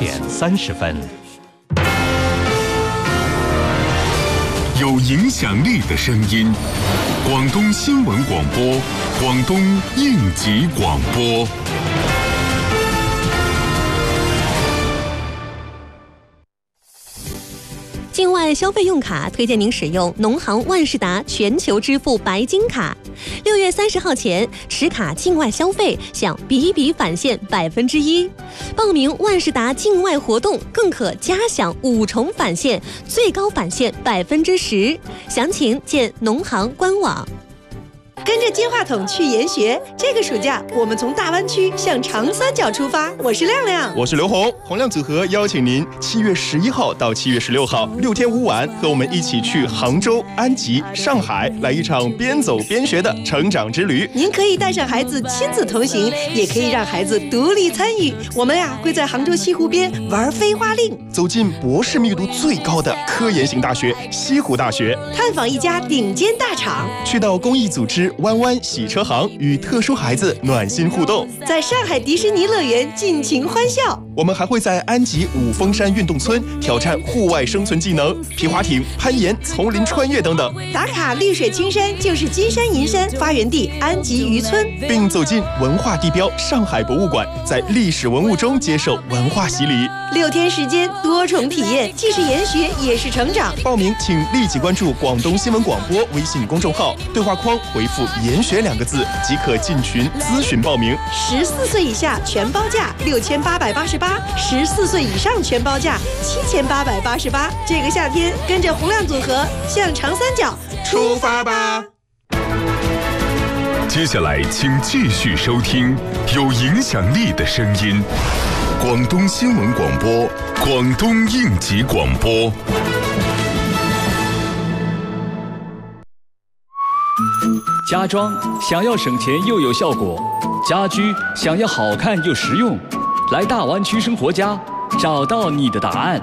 点30分。 有影响力的声音，广东新闻广播，广东应急广播。 境外消费用卡推荐您使用农行万事达全球支付白金卡。6月30号前持卡境外消费享笔笔返现1%，报名万事达境外活动更可加享5重返现，最高返现10%。详情见农行官网。 跟着金话筒去研学，这个暑假我们从大湾区向长三角出发。我是亮亮， 我是刘红，洪亮组合邀请您7月11号到7月16号6天5晚，和我们一起去杭州、安吉、上海，来一场边走边学的成长之旅。 您可以带上孩子亲子同行，也可以让孩子独立参与。我们会在杭州西湖边玩飞花令， 走进博士密度最高的科研型大学西湖大学， 探访一家顶尖大厂， 去到公益组织弯弯洗车行，与特殊孩子暖心互动， 在上海迪士尼乐园尽情欢笑。 我们还会在安吉五峰山运动村挑战户外生存技能，皮划艇、攀岩、丛林穿越等等。 打卡绿水青山就是金山银山发源地安吉渔村， 并走进文化地标上海博物馆，在历史文物中接受文化洗礼。 6天时间，多重体验，既是研学也是成长。 报名请立即关注广东新闻广播微信公众号，对话框回复研学2个字即可进群咨询报名。 14岁以下全包价6888，14岁以上全包价7888。这个夏天跟着洪亮组合向长三角出发吧。 接下来请继续收听有影响力的声音，广东新闻广播，广东应急广播。 家装想要省钱又有效果，家居想要好看又实用，来大湾区生活家，找到你的答案。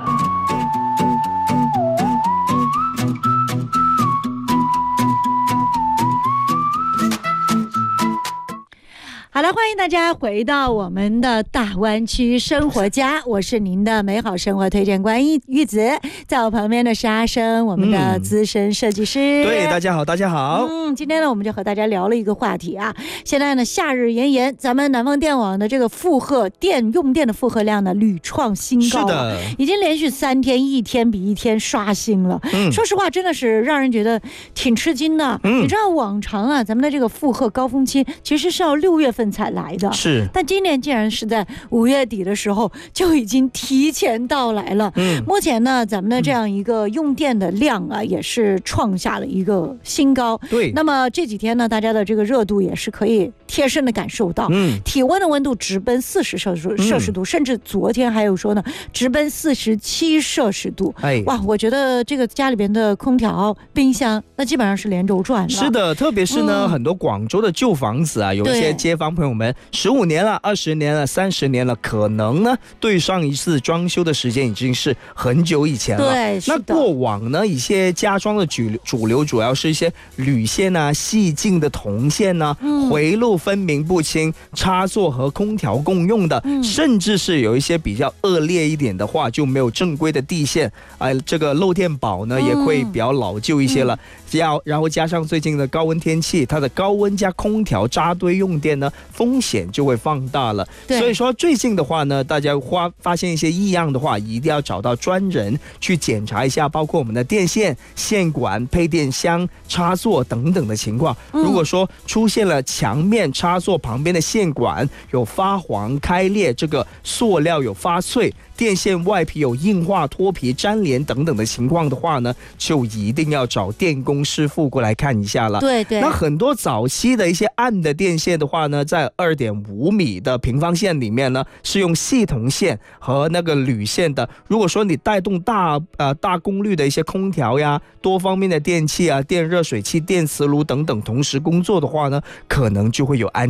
好了，欢迎大家回到我们的大湾区生活家，我是您的美好生活推荐官玉子，在我旁边的是阿生，我们的资深设计师。 对，大家好，大家好。 今天呢，我们就和大家聊了一个话题啊。现在呢，夏日炎炎，咱们南方电网的这个用电的负荷量呢屡创新高， 是的， 已经连续3天，一天比一天刷新了。说实话，真的是让人觉得挺吃惊的。你知道往常啊，咱们的这个负荷高峰期其实是要6月份才来的， 是， 但今年竟然是在5月底的时候就已经提前到来了。目前呢，咱们的这样一个用电的量啊，也是创下了一个新高。 对， 那么这几天呢，大家的这个热度也是可以贴身的感受到，体温的温度直奔40摄氏度，甚至昨天还有说呢，直奔47摄氏度。哇，我觉得这个家里边的空调、冰箱，那基本上是连轴转了。 是的，特别是呢，很多广州的旧房子啊，有一些街坊朋友们15年了、20年了、30年了，可能呢对上一次装修的时间已经是很久以前了。 对， 那过往呢，一些家装的主流主要是一些铝线啊、细径的铜线啊，回路分明不清，插座和空调共用的，甚至是有一些比较恶劣一点的话，就没有正规的地线，这个漏电宝呢也会比较老旧一些了。然后加上最近的高温天气，它的高温加空调扎堆用电呢，风险就会放大了。所以说最近的话呢，大家发现一些异样的话，一定要找到专人去检查一下，包括我们的电线、线管、配电箱、插座等等的情况。如果说出现了墙面插座旁边的线管有发黄、开裂，这个塑料有发脆，电线外皮有硬化、脱皮、粘连等等的情况的话呢，就一定要找电工师傅过来看一下了。 对， 那很多早期的一些暗的电线的话呢，在2.5米的平方线里面呢，是用细铜线和那个铝线的。如果说你带动大功率的一些空调呀、多方面的电器啊、电热水器、电磁炉等等同时工作的话呢，可能就会有安